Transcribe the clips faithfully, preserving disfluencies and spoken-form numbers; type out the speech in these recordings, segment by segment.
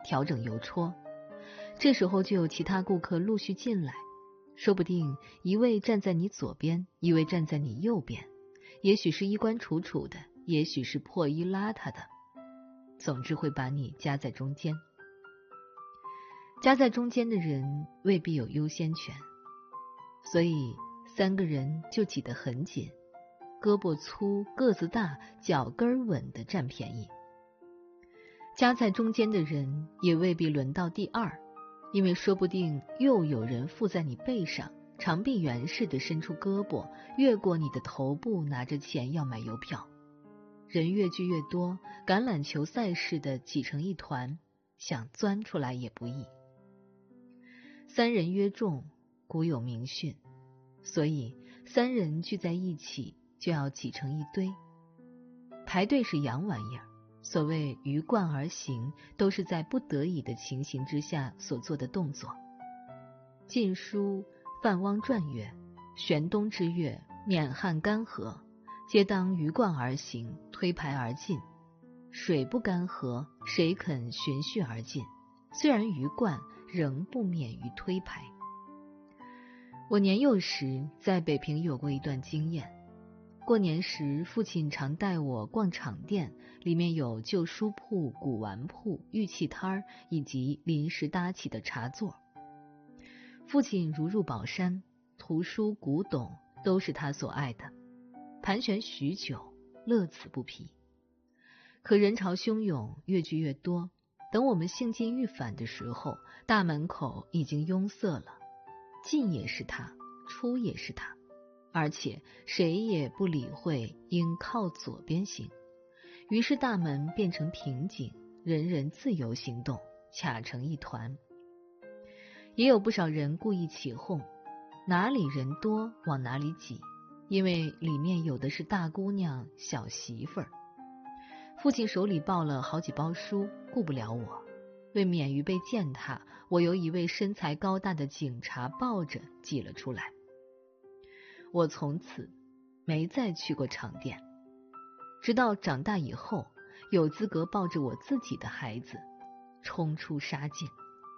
调整邮戳。这时候就有其他顾客陆续进来，说不定一位站在你左边，一位站在你右边，也许是衣冠楚楚的，也许是破衣邋遢的，总之会把你夹在中间。夹在中间的人未必有优先权，所以三个人就挤得很紧，胳膊粗个子大脚跟稳的占便宜。夹在中间的人也未必轮到第二，因为说不定又有人附在你背上，长臂猿似的伸出胳膊，越过你的头部，拿着钱要买邮票。人越聚越多，橄榄球赛似的挤成一团，想钻出来也不易。三人约众，古有名训，所以三人聚在一起就要挤成一堆。排队是洋玩意儿，所谓鱼贯而行，都是在不得已的情形之下所做的动作。晋书范汪传曰：玄冬之月，免旱干涸，皆当鱼贯而行，推排而进。水不干涸，谁肯循序而进？虽然鱼贯，仍不免于推排。我年幼时在北平有过一段经验。过年时，父亲常带我逛场店，里面有旧书铺、古玩铺、玉器摊以及临时搭起的茶座。父亲如入宝山，图书古董都是他所爱的，盘旋许久，乐此不疲。可人潮汹涌，越聚越多，等我们兴尽欲返的时候，大门口已经拥塞了，进也是他，出也是他，而且谁也不理会应靠左边行。于是大门变成瓶颈，人人自由行动，卡成一团。也有不少人故意起哄，哪里人多往哪里挤，因为里面有的是大姑娘小媳妇儿。父亲手里抱了好几包书，顾不了我，为免于被践踏，我由一位身材高大的警察抱着挤了出来。我从此没再去过场店，直到长大以后，有资格抱着我自己的孩子冲出杀境。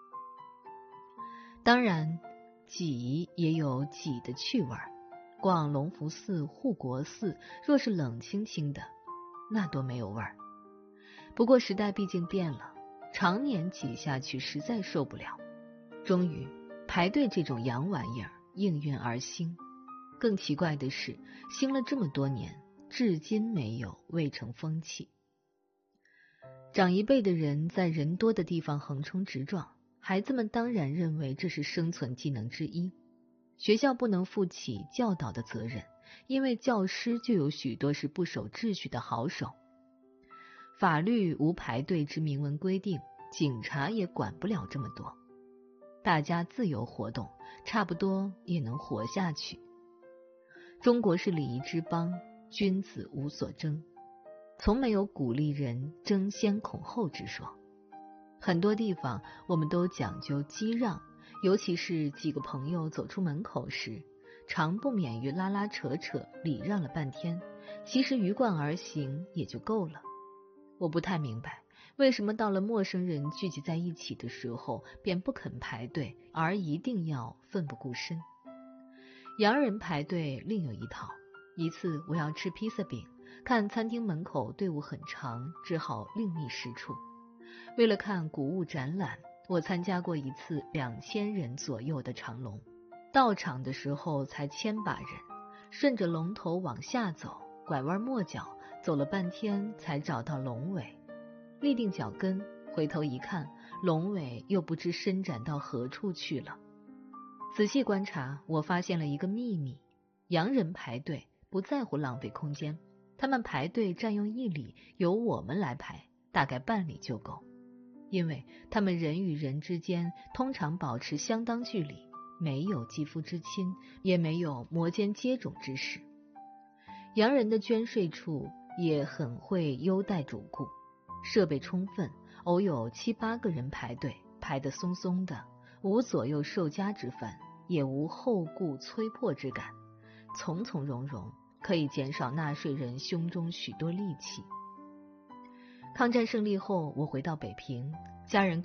当然，挤也有挤的趣味，逛隆福寺、护国寺，若是冷清清的，那多没有味儿。不过时代毕竟变了，常年挤下去实在受不了，终于排队这种洋玩意儿应运而兴。更奇怪的是，兴了这么多年，至今没有未成风气。长一辈的人在人多的地方横冲直撞，孩子们当然认为这是生存技能之一。学校不能负起教导的责任，因为教师就有许多是不守秩序的好手。法律无排队之明文规定，警察也管不了这么多。大家自由活动，差不多也能活下去。中国是礼仪之邦，君子无所争，从没有鼓励人争先恐后之说。很多地方我们都讲究揖让，尤其是几个朋友走出门口时，常不免于拉拉扯扯，礼让了半天，其实鱼贯而行也就够了。我不太明白，为什么到了陌生人聚集在一起的时候，便不肯排队，而一定要奋不顾身。洋人排队另有一套。一次我要吃披萨饼，看餐厅门口队伍很长，只好另觅食处。为了看古物展览，我参加过一次两千人左右的长龙。到场的时候才千把人，顺着龙头往下走，拐弯抹角，走了半天才找到龙尾。立定脚跟，回头一看，龙尾又不知伸展到何处去了。仔细观察，我发现了一个秘密：洋人排队不在乎浪费空间，他们排队占用一里，由我们来排，大概半里就够。因为他们人与人之间通常保持相当距离，没有肌肤之亲，也没有摩肩接踵之事。洋人的捐税处也很会优待主顾，设备充分，偶有七八个人排队，排得松松的，无左右受夹之分，也无后顾催迫之感，从从容容，可以减少纳税人胸中许多戾气。抗战胜利后，我回到北平，家人